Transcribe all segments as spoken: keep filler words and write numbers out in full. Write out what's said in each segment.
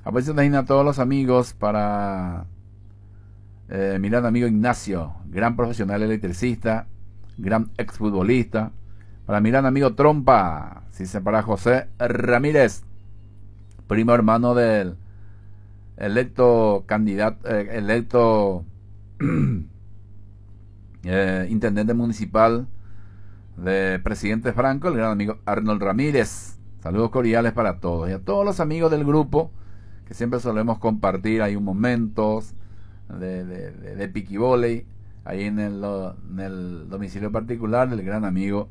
Aprecio también a todos los amigos para eh, mi gran amigo Ignacio, gran profesional electricista, gran exfutbolista. Para mi gran amigo Trompa, si se para José Ramírez, primo hermano del electo candidato, eh, electo eh, intendente municipal de Presidente Franco, el gran amigo Arnold Ramírez. Saludos cordiales para todos y a todos los amigos del grupo que siempre solemos compartir ahí un momentos de, de, de, de piquivoley ahí en el, en el domicilio particular del gran amigo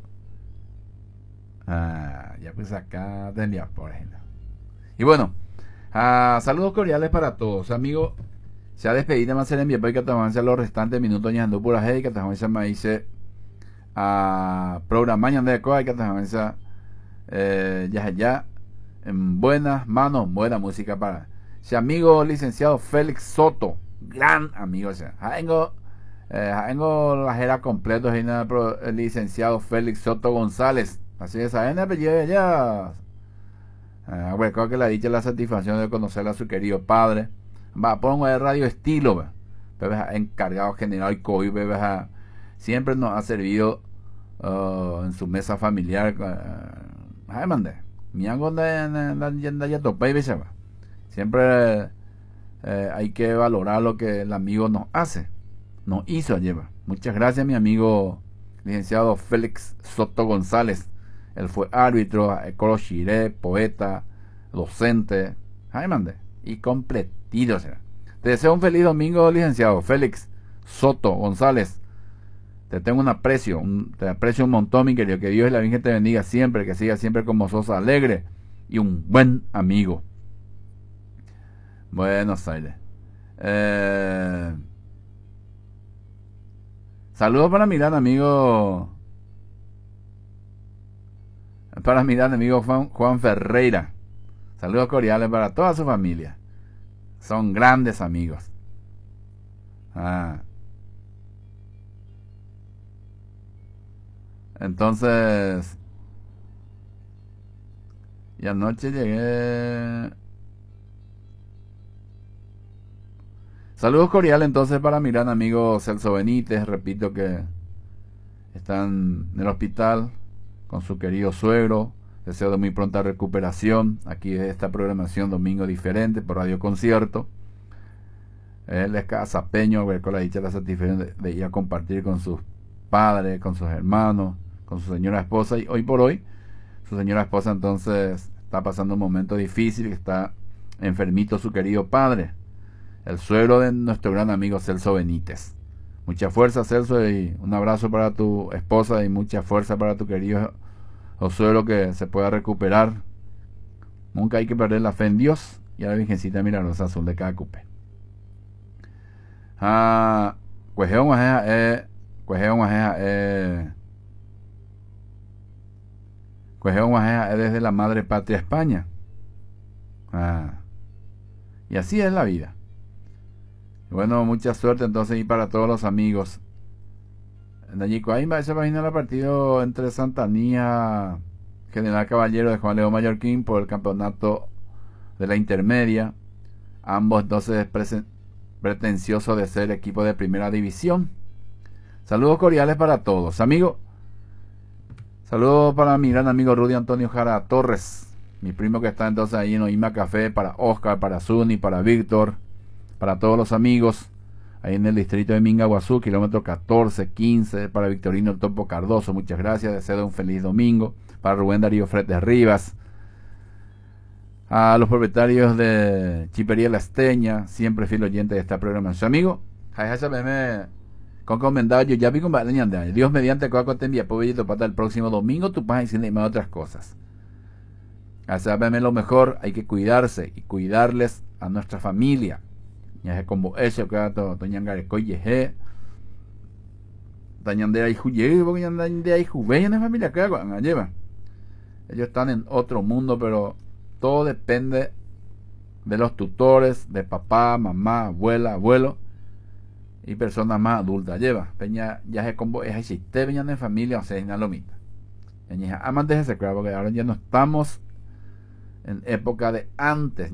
ah, ya pues acá de por ejemplo. Y bueno, ah, saludos cordiales para todos, amigos. Se ha despedido más en envío porque te avanza los restantes minutos ñando pura hey que te avanza me dice a programa ñando de coa que te avanza eh, ya ya en buenas manos, buena música para ese amigo licenciado Félix Soto, gran amigo, o sea, tengo eh, tengo la jera completo en el licenciado Félix Soto González, así es, a N P ya ya eh, bueno, que le ha dicho la satisfacción de conocer a su querido padre. Va, pongo de radio estilo, va. Bebes, encargado general y COVID, bebes, siempre nos ha servido uh, en su mesa familiar. Uh, mande, mi ango ya topé, siempre eh, hay que valorar lo que el amigo nos hace, nos hizo, lleva. Muchas gracias, mi amigo licenciado Félix Soto González. Él fue árbitro, Coro Chiré, poeta, docente, ay, mande, y completido, o sea. Te deseo un feliz domingo, licenciado Félix Soto González. Te tengo un aprecio, un, te aprecio un montón, mi querido. Que Dios y la Virgen te bendiga siempre, que siga siempre como Sosa alegre y un buen amigo. Buenos Aires. Eh, saludos para mi gran amigo, para mi gran amigo Juan, Juan Ferreira. Saludos cordiales para toda su familia. Son grandes amigos. Ah. Entonces, y anoche llegué. Saludos cordiales entonces para mi gran amigo Celso Benítez. Repito que están en el hospital con su querido suegro. Deseo de muy pronta recuperación. Aquí es esta programación Domingo Diferente por Radio Concierto. Él es casapeño, con la dicha la satisfacción de, de ir a compartir con sus padres, con sus hermanos, con su señora esposa. Y hoy por hoy, su señora esposa entonces está pasando un momento difícil, está enfermito su querido padre, el suegro de nuestro gran amigo Celso Benítez. Mucha fuerza, Celso, y un abrazo para tu esposa y mucha fuerza para tu querido suegro, que se pueda recuperar. Nunca hay que perder la fe en Dios y a la Virgencita Milagrosa Azul de cada cupé. Ah, cuejeón guajeja eh, cuejeón guajeja eh, cuejeón guajeja es desde la madre patria España. Ah, y así es la vida. Bueno, mucha suerte entonces y para todos los amigos. Nayico, ahí se imagina el partido entre Santanía, General Caballero de Juan León Mallorquín por el campeonato de la intermedia. Ambos entonces pretenciosos de ser equipo de primera división. Saludos cordiales para todos, amigos. Saludos para mi gran amigo Rudy Antonio Jara Torres, mi primo que está entonces ahí en Oima Café, para Oscar, para Zuni, para Víctor, para todos los amigos ahí en el distrito de Mingaguazú, kilómetro catorce, quince, para Victorino El Topo Cardoso, muchas gracias, deseo un feliz domingo. Para Rubén Darío Fretes Rivas, a los propietarios de Chipería La Esteña, siempre fiel oyente de esta programación, amigo. Con comentario, ya vi con Dios mediante coaco te envía pobellito para el próximo domingo tu paz y sin más otras cosas. Sábeme lo mejor, hay que cuidarse y cuidarles a nuestra familia. Ya es como eso que todo toñangare coyeje tañandera y juye porque yandera y juveña en familia que lleva. Ellos están en otro mundo, pero todo depende de los tutores, de papá, mamá, abuela, abuelo y personas más adultas. Lleva, peña ya es como es así, te venían en familia, o sea, es lo mismo. Peña aman de ese claro, porque ahora ya no estamos en época de antes.